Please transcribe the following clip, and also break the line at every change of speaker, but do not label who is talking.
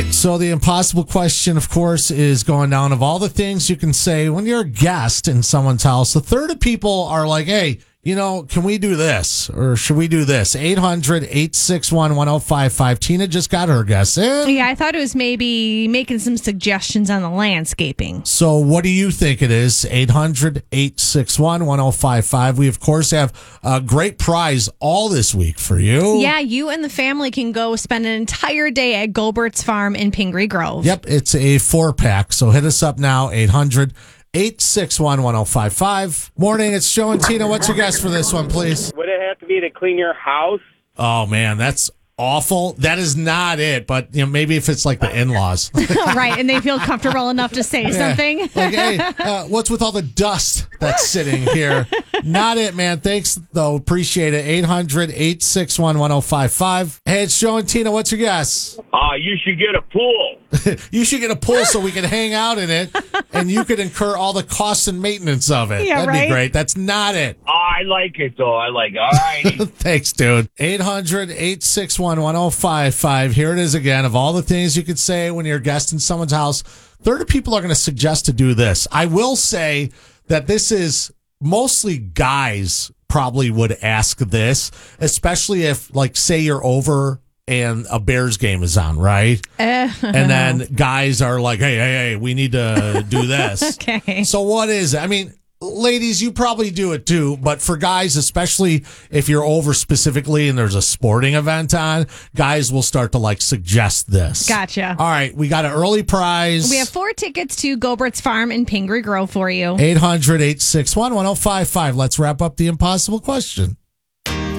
right, so the impossible question, of course, is going down. Of all the things you can say when you're a guest in someone's house, a third of people are like, hey, can we do this? Or should we do this? 800-861-1055. Tina just got her guess in.
Yeah, I thought it was maybe making some suggestions on the landscaping.
So what do you think it is? 800-861-1055. We, of course, have a great prize all this week for you.
Yeah, you and the family can go spend an entire day at Gobert's Farm in Pingree Grove.
Yep, it's a 4-pack. So hit us up now, 800-861-1055. Morning, it's Joe and Tina. What's your guess for this one, please?
Would it have to be to clean your house?
Oh, man, that's awful. That is not it, but maybe if it's like the in-laws.
Right, and they feel comfortable enough to say something.
Like, hey, what's with all the dust that's sitting here? Not it, man. Thanks, though. Appreciate it. 800-861-1055. Hey, it's Joe and Tina. What's your guess?
You should get a pool.
You should get a pool so we can hang out in it, and you could incur all the costs and maintenance of it.
Yeah,
That'd be great. That's not it.
I like it, though. I like it. All right.
Thanks, dude. 800-861-1055. Here it is again. Of all the things you could say when you're a guest in someone's house, third of people are going to suggest to do this. I will say that this is mostly guys probably would ask this, especially if, like, say you're over and a Bears game is on, right? And then guys are like, hey, we need to do this.
Okay.
So what is it? I mean, ladies, you probably do it too, but for guys, especially if you're over specifically and there's a sporting event on, guys will start to suggest this.
Gotcha.
All right, we got an early prize.
We have 4 tickets to Gobert's Farm in Pingree Grove for you.
800-861-1055. Let's wrap up the impossible question.